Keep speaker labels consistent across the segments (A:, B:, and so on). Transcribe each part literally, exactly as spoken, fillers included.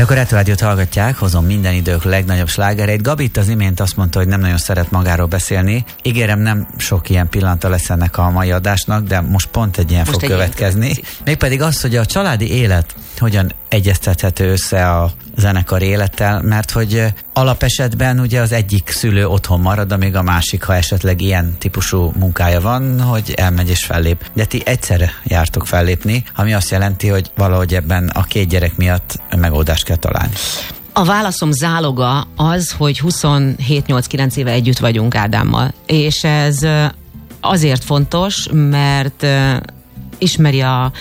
A: Csak a Retro Rádiót hallgatják, hozom minden idők legnagyobb slágereit. Gabi az imént azt mondta, hogy nem nagyon szeret magáról beszélni. Ígérem, nem sok ilyen pillanata lesz ennek a mai adásnak, de most pont egy ilyen most fog egy következni. Ilyen Mégpedig az, hogy a családi élet hogyan egyeztethető össze a zenekar élettel, mert hogy alapesetben ugye az egyik szülő otthon marad, amíg a másik, ha esetleg ilyen típusú munkája van, hogy elmegy és fellép. De ti egyszerre jártok fellépni, ami azt jelenti, hogy valahogy ebben a két gyerek miatt megoldást kell találni.
B: A válaszom záloga az, hogy huszonhét nyolc kilenc éve együtt vagyunk Ádámmal, és ez azért fontos, mert ismeri a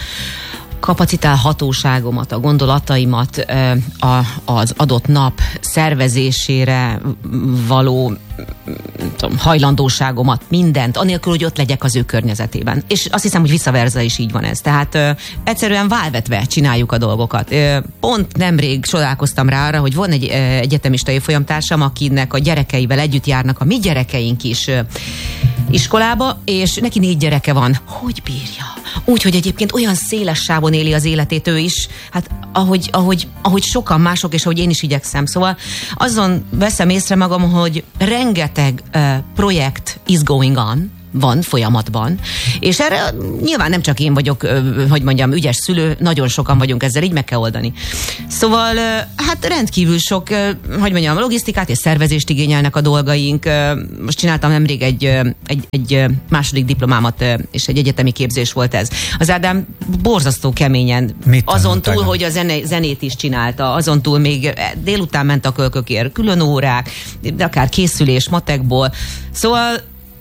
B: kapacitálhatóságomat, a gondolataimat, a, az adott nap szervezésére való tudom, hajlandóságomat, mindent, anélkül, hogy ott legyek az ő környezetében. És azt hiszem, hogy visszaverza is így van ez. Tehát ö, egyszerűen válvetve csináljuk a dolgokat. Ö, pont nemrég csodálkoztam rá arra, hogy van egy ö, egyetemista évfolyamtársam, akinek a gyerekeivel együtt járnak a mi gyerekeink is ö, iskolába, és neki négy gyereke van. Hogy bírja? Úgy, hogy egyébként olyan széles sávon éli az életét ő is, hát ahogy, ahogy, ahogy sokan mások, és ahogy én is igyekszem. Szóval azon veszem észre magam, hogy rengeteg uh, projekt is going on, van folyamatban, és erre nyilván nem csak én vagyok, hogy mondjam, ügyes szülő, nagyon sokan vagyunk ezzel, így meg kell oldani. Szóval hát rendkívül sok, hogy mondjam, logisztikát és szervezést igényelnek a dolgaink. Most csináltam nemrég egy, egy, egy második diplomámat, és egy egyetemi képzés volt ez. Az Ádám borzasztó keményen, Mit azon túl, hogy a zene, zenét is csinálta, azon túl még délután ment a kölkökért külön órák, de akár készülés matekból. Szóval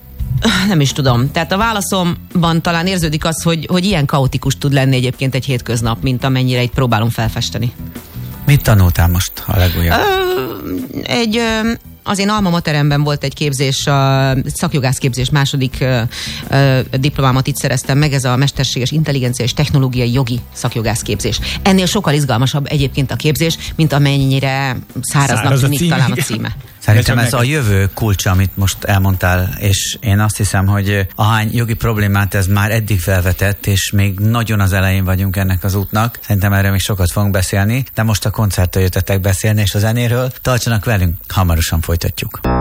B: nem is tudom. Tehát a válaszomban talán érződik az, hogy, hogy ilyen kaotikus tud lenni egyébként egy hétköznap, mint amennyire itt próbálom felfesteni.
A: Mit tanultál most a legújabb?
B: Ö, egy... Ö, az én alma materemben volt egy képzés, a szakjogászképzés második ö, ö, diplomámat itt szereztem meg, ez a mesterséges intelligencia és technológiai jogi szakjogászképzés. Ennél sokkal izgalmasabb egyébként a képzés, mint amennyire száraznak tűnik talán a címe.
A: Szerintem ez a jövő kulcsa, amit most elmondtál, és én azt hiszem, hogy ahány jogi problémát ez már eddig felvetett, és még nagyon az elején vagyunk ennek az útnak. Szerintem erről még sokat fogunk beszélni, de most a koncerttől jöttetek beszélni, és a zenéről. Tartsanak velünk, hamarosan folytatjuk.